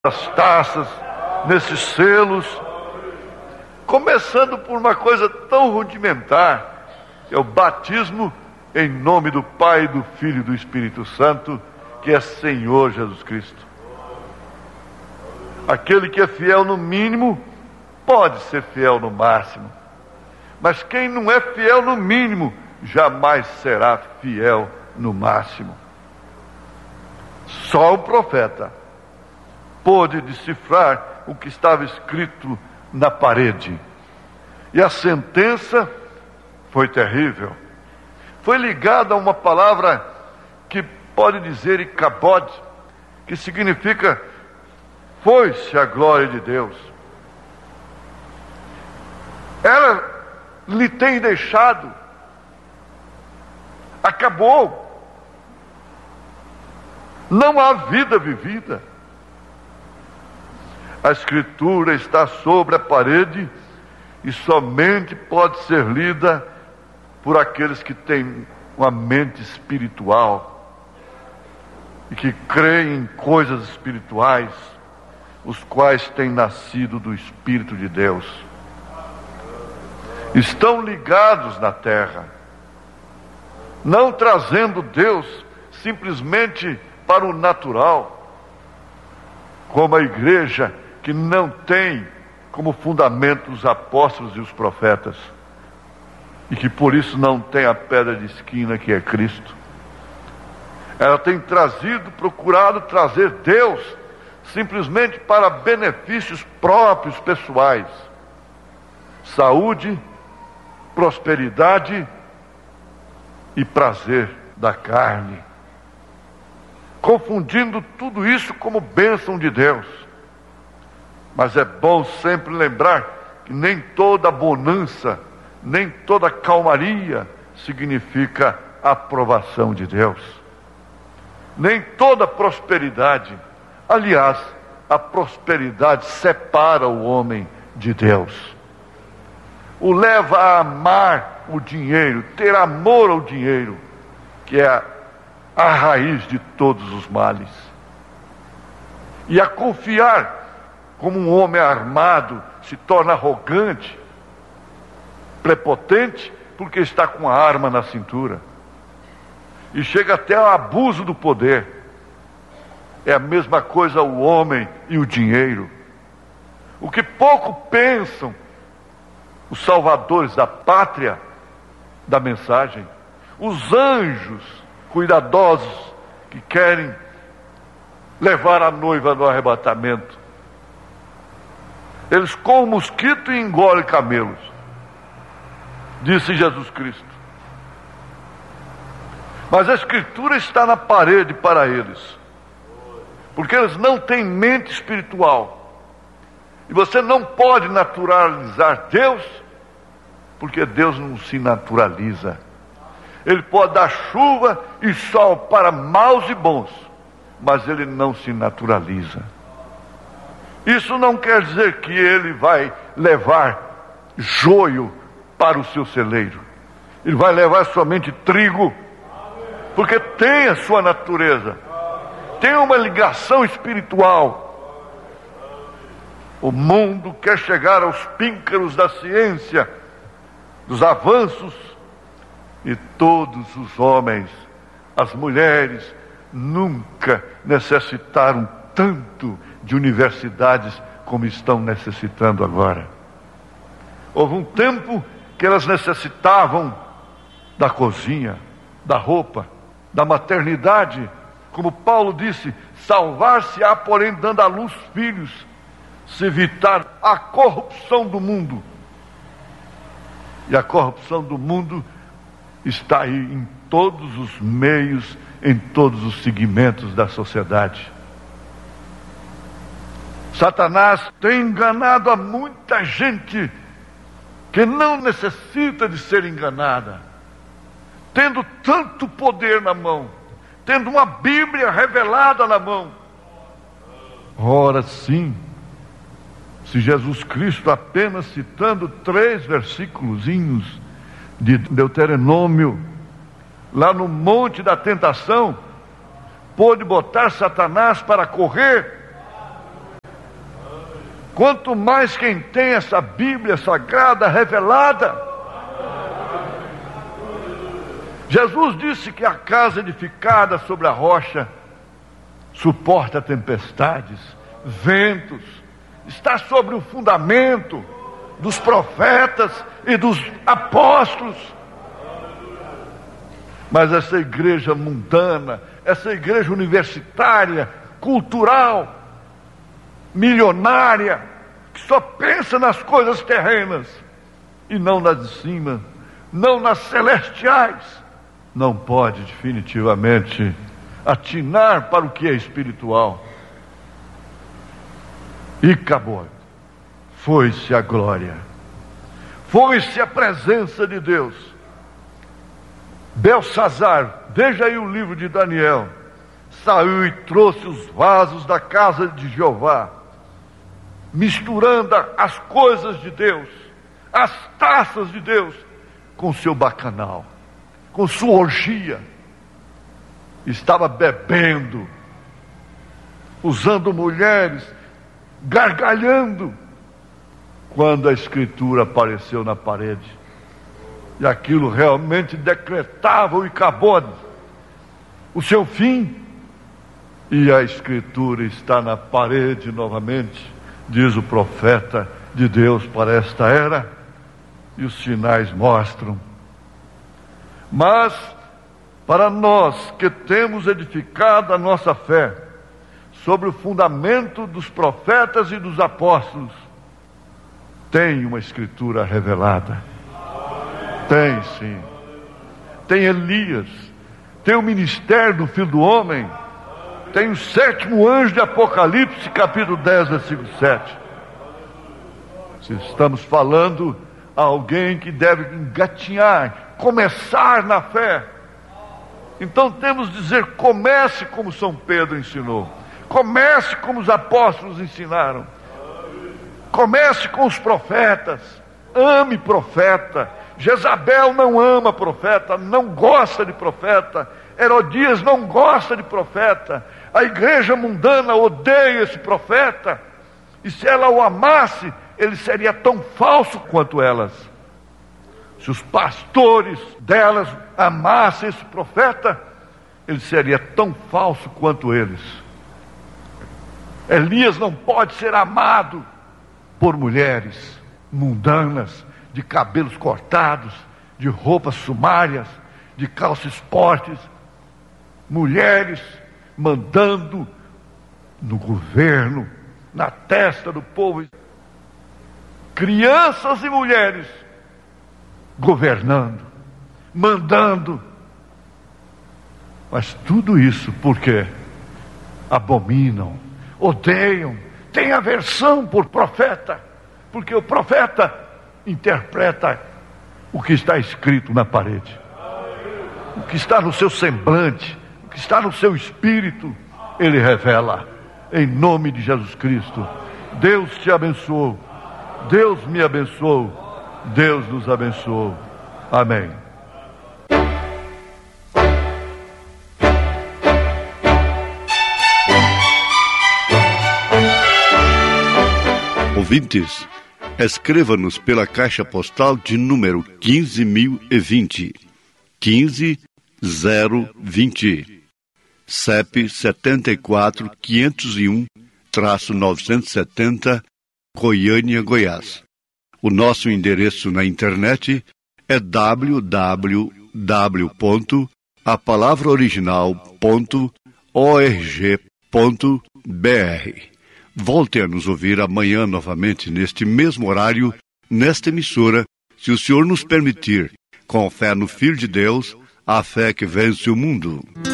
nas taças, nesses selos, começando por uma coisa tão rudimentar, que é o batismo em nome do Pai, do Filho e do Espírito Santo, que é Senhor Jesus Cristo. Aquele que é fiel no mínimo, pode ser fiel no máximo. Mas quem não é fiel no mínimo, jamais será fiel no máximo. Só o profeta pôde decifrar o que estava escrito na parede. E a sentença foi terrível. Foi ligada a uma palavra que pode dizer ikabod, que significa foi-se a glória de Deus. Ela lhe tem deixado. Acabou. Não há vida vivida. A Escritura está sobre a parede e somente pode ser lida por aqueles que têm uma mente espiritual e que creem em coisas espirituais, os quais têm nascido do Espírito de Deus. Estão ligados na terra, não trazendo Deus simplesmente para o natural, como a igreja que não tem como fundamento os apóstolos e os profetas, e que por isso não tem a pedra de esquina que é Cristo. Ela tem procurado trazer Deus simplesmente para benefícios próprios, pessoais, saúde, prosperidade e prazer da carne, confundindo tudo isso como bênção de Deus. Mas é bom sempre lembrar que nem toda bonança, nem toda calmaria significa aprovação de Deus. Nem toda prosperidade. Aliás, a prosperidade separa o homem de Deus. O leva a amar o dinheiro, ter amor ao dinheiro, que é a raiz de todos os males. E a confiar como um homem armado se torna arrogante, prepotente, porque está com a arma na cintura. E chega até ao abuso do poder. É a mesma coisa o homem e o dinheiro. O que pouco pensam os salvadores da pátria, da mensagem, os anjos cuidadosos que querem levar a noiva no arrebatamento. Eles comem mosquito e engolem camelos, disse Jesus Cristo. Mas a Escritura está na parede para eles, porque eles não têm mente espiritual. E você não pode naturalizar Deus, porque Deus não se naturaliza. Ele pode dar chuva e sol para maus e bons, mas ele não se naturaliza. Isso não quer dizer que ele vai levar joio para o seu celeiro. Ele vai levar somente trigo, porque tem a sua natureza, tem uma ligação espiritual. O mundo quer chegar aos píncaros da ciência, dos avanços, e todos os homens, as mulheres, nunca necessitaram tanto de universidades como estão necessitando agora. Houve um tempo que elas necessitavam da cozinha, da roupa, da maternidade. Como Paulo disse, salvar-se-á, porém, dando à luz filhos, se evitar a corrupção do mundo. E a corrupção do mundo está aí em todos os meios, em todos os segmentos da sociedade. Satanás tem enganado a muita gente que não necessita de ser enganada, tendo tanto poder na mão, tendo uma Bíblia revelada na mão. Ora sim, se Jesus Cristo, apenas citando 3 versículozinhos de Deuteronômio, lá no monte da tentação, pôde botar Satanás para correr, Quanto mais quem tem essa Bíblia Sagrada revelada. Jesus disse que a casa edificada sobre a rocha suporta tempestades, ventos, está sobre o fundamento dos profetas e dos apóstolos. Mas essa igreja mundana, essa igreja universitária, cultural, milionária, que só pensa nas coisas terrenas e não nas de cima, não nas celestiais, não pode definitivamente atinar para o que é espiritual. E acabou. Foi-se a glória, foi-se a presença de Deus. Belsazar, veja aí o livro de Daniel, saiu e trouxe os vasos da casa de Jeová, misturando as coisas de Deus, as taças de Deus, com seu bacanal, com sua orgia. Estava bebendo, usando mulheres, gargalhando, quando a escritura apareceu na parede. E aquilo realmente decretava o Icabod, o seu fim. E a escritura está na parede novamente, diz o profeta de Deus para esta era, e os sinais mostram. Mas para nós que temos edificado a nossa fé sobre o fundamento dos profetas e dos apóstolos, tem uma escritura revelada. Tem sim. Tem Elias, tem o ministério do Filho do Homem, tem o 7º anjo de Apocalipse, capítulo 10, versículo 7. Se estamos falando a alguém que deve engatinhar, começar na fé, então temos de dizer: comece como São Pedro ensinou, comece como os apóstolos ensinaram, comece com os profetas, ame profeta. Jezabel não ama profeta, não gosta de profeta. Herodias não gosta de profeta. A igreja mundana odeia esse profeta. E se ela o amasse, ele seria tão falso quanto elas. Se os pastores delas amassem esse profeta, ele seria tão falso quanto eles. Elias não pode ser amado por mulheres mundanas, de cabelos cortados, de roupas sumárias, de calças esportes, mulheres mandando no governo, na testa do povo, crianças e mulheres governando, mandando. Mas tudo isso porque abominam, odeiam, têm aversão por profeta, porque o profeta interpreta o que está escrito na parede, o que está no seu semblante, o que está no seu espírito, ele revela, em nome de Jesus Cristo. Deus te abençoou, Deus me abençoou, Deus nos abençoou. Amém. Ouvintes, escreva-nos pela caixa postal de número 15.020, 15020, CEP 74.501-970, Goiânia, Goiás. O nosso endereço na internet é www.apalavraoriginal.org.br. Volte a nos ouvir amanhã novamente neste mesmo horário, nesta emissora, se o Senhor nos permitir, com fé no Filho de Deus, a fé que vence o mundo.